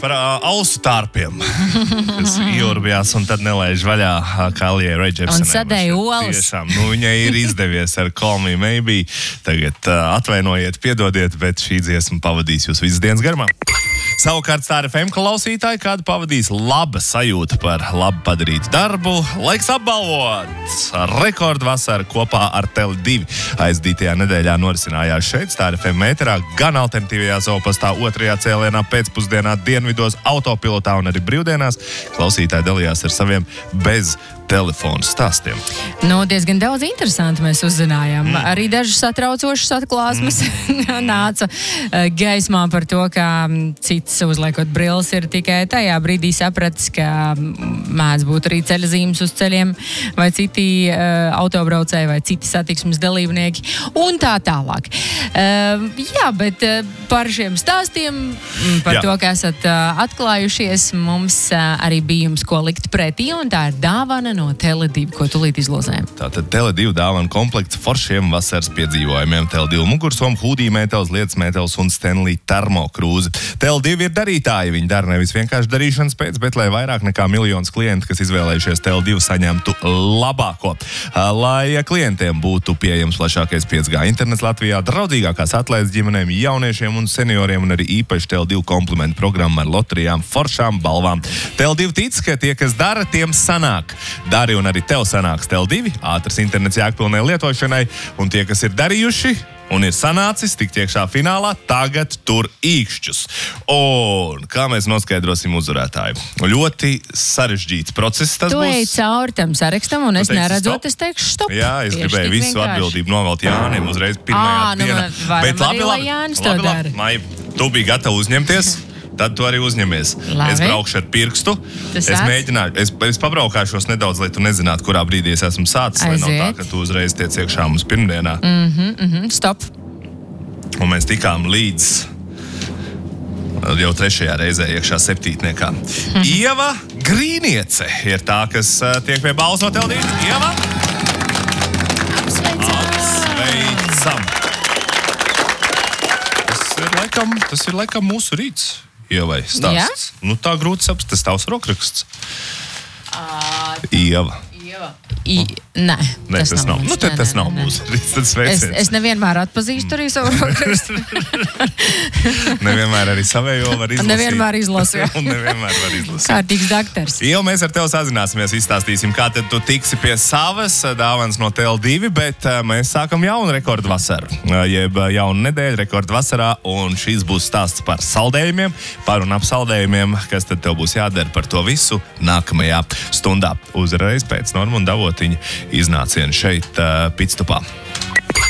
Par ausu tārpiem, kas ieurbjās un tad nelaiž vaļā Kalijai Ray Jepsenai. Un sadēja olas. Tiešām, viņai ir izdevies ar Call Me Maybe. Tagad atvainojiet, piedodiet, bet šī dziesma pavadīs jūs visas dienas garumā. Savukārt Star FM klausītāji kādu pavadīs laba sajūta par labi padarītu darbu. Laiks apbalvot! Rekordvasara kopā ar Tele2 aizdītajā nedēļā norisinājās šeit Star FM ēterā, gan alternatīvajā Zopastā 2. cēlienā pēcpusdienā dienvidos autopilotā un arī brīvdienās. Klausītāji dalījās ar saviem bez telefonu stāstiem. Diezgan daudz interesanti mēs uzzinājām. Arī dažas satraucošas atklāsmes nāca gaismā par to, ka cits uzliekot brilles ir tikai tajā brīdī sapratis, ka mēdz būt arī ceļazīmes uz ceļiem vai citi autobraucēji vai citi satiksmes dalībnieki un tā tālāk. Bet par šiem stāstiem, par to, ka esat atklājušies, mums arī bija jums ko likt pretī, un tā ir dāvana no Tele2, ko tūlīt izlozējam. Tātad Tele2 dāvana komplekts foršiem vasaras piedzīvojumiem. Tele2 mugursom, hūdī mētels, lietas mētels un Stanley termokrūze. Tele2 ir darītāji. Viņi dara nevis vienkārši darīšanas pēc, bet lai vairāk nekā miljonus klientu, kas izvēlējušies Tele2, saņemtu labāko. Lai klientiem būtu pieejams plašākais 5G internets Latvijā, draudzīgākās atlaides ģimenēm, jauniešiem un senioriem un arī īpaši Tele2 komplimentu programma ar loterijām, foršām balvām. Tele2 tic, ka tie, kas dara, tiem sanāk. Dari un arī tev sanāks Tele2, ātrs internets jēgpilnai lietošanai, un tie, kas ir darījuši un ir sanācis tikt iekšā finālā, tagad tur īkšķus. Un kā mēs noskaidrosim uzvarētāju? Ļoti sarežģīts process tas būs. Tu ej cauri tam sarakstam, un es neredzot, es teikšu stop. Jā, es gribēju visu atbildību novelt Jānim uzreiz pirmajā dienā. Bet arī, lai Jānis to dara. Maija, tu biji gatava uzņemties? Tad tu arī uzņemies. Labi. Es braukšu ar pirkstu. Es mēģināšu, es pabraukāšos nedaudz, lai tu nezinātu, kurā brīdī es esmu sācis. Aiziet. Lai nav tā, ka tu uzreiz tiec iekšā mums pirmdienā. Stop. Un mēs tikām līdz jau 3. reizē iekšā 7. Ieva Grīniece ir tā, kas tiek pie balvas no Tele2. Ieva! Apsveicam! Tas ir laikam mūsu rīts. Ievai stāsts. Jā? Tā grūti saprast, tas tavs rokraksts. Ieva. Nē, tas nav. Tas nav mūsu rīts. Es nevienmēr atpazīstu arī savu rokrakstu. Nevienmēr arī savējo var izlasīt. Nevienmēr izlasu. Nevienmēr var izlasīt. Kārtīgs daktars. Jau mēs ar tevi sazināsimies, izstāstīsim, kā tad tu tiksi pie savas dāvanas no Tele2, bet mēs sākam jaunu rekordu vasaru. Jeb jaunu nedēļu rekordu vasarā, un šīs būs stāsts par saldējumiem, par un ap saldējumiem, kas tad tev būs jādara par to visu nākamajā stundā. Uzreiz pēc Norma un Davotiņa iznāciena šeit Pitstopā.